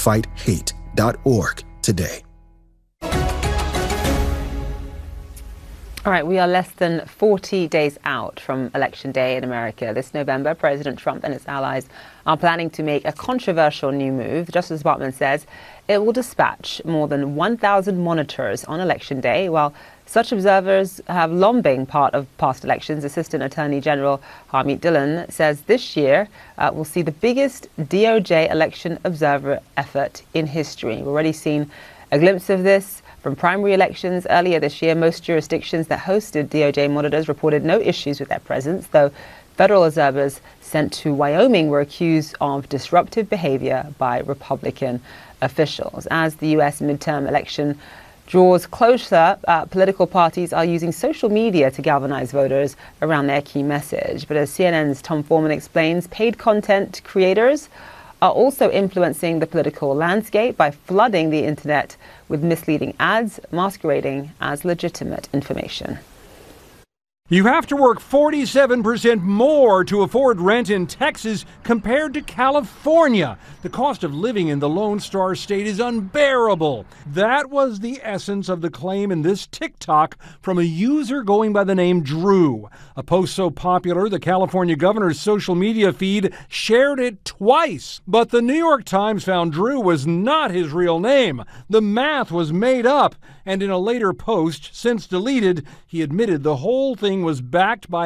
FightHate.org today. All right, we are less than 40 days out from Election Day in America. This November, President Trump and his allies are planning to make a controversial new move. The Justice Department says it will dispatch more than 1,000 monitors on Election Day. While such observers have long been part of past elections, Assistant Attorney General Harmeet Dillon says this year will see the biggest DOJ election observer effort in history. We've already seen a glimpse of this from primary elections earlier this year. Most jurisdictions that hosted DOJ monitors reported no issues with their presence, though federal observers sent to Wyoming were accused of disruptive behavior by Republican officials. As the U.S. midterm election draws closer, political parties are using social media to galvanize voters around their key message. But as CNN's Tom Foreman explains, paid content creators are also influencing the political landscape by flooding the internet with misleading ads masquerading as legitimate information. You have to work 47% more to afford rent in Texas compared to California. The cost of living in the Lone Star State is unbearable. That was the essence of the claim in this TikTok from a user going by the name Drew. A post so popular, the California governor's social media feed shared it twice. But the New York Times found Drew was not his real name. The math was made up. And in a later post, since deleted, he admitted the whole thing was backed by